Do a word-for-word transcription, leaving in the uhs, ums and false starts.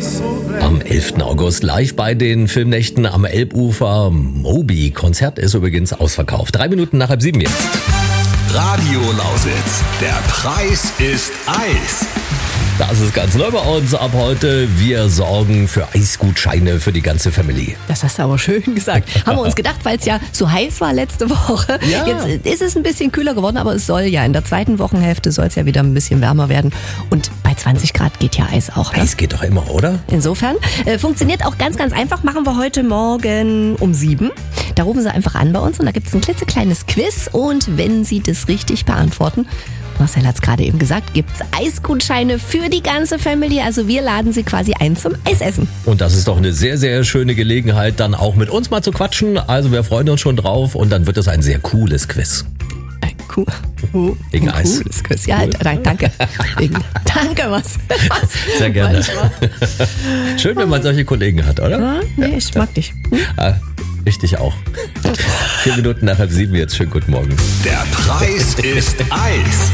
Am elften August live bei den Filmnächten am Elbufer. Moby. Konzert ist übrigens ausverkauft. Drei Minuten nach halb sieben jetzt. Radio Lausitz. Der Preis ist Eis. Das ist ganz neu bei uns ab heute. Wir sorgen für Eisgutscheine für die ganze Family. Das hast du aber schön gesagt. Haben wir uns gedacht, weil es ja so heiß war letzte Woche. Ja. Jetzt ist es ein bisschen kühler geworden, aber es soll ja in der zweiten Wochenhälfte soll es ja wieder ein bisschen wärmer werden. Und bei zwanzig Grad geht ja Eis auch. Ne? Eis geht doch immer, oder? Insofern äh, funktioniert auch ganz, ganz einfach. Machen wir heute Morgen um sieben. Da rufen Sie einfach an bei uns und da gibt es ein klitzekleines Quiz. Und wenn Sie das richtig beantworten, Marcel hat es gerade eben gesagt, gibt es Eisgutscheine für die ganze Family. Also wir laden Sie quasi ein zum Eisessen. Und das ist doch eine sehr, sehr schöne Gelegenheit, dann auch mit uns mal zu quatschen. Also wir freuen uns schon drauf und dann wird es ein sehr cooles Quiz. Ein cool, oh, Wegen ein Eis. cooles Quiz. Ja, d- danke. Wegen, danke, was? Sehr gerne. Manchmal. Schön, wenn man solche Kollegen hat, oder? Ja, nee, ich mag dich. Ah, richtig auch. Vier Minuten nach halb sieben jetzt. Schönen guten Morgen. Der Preis ist Eis.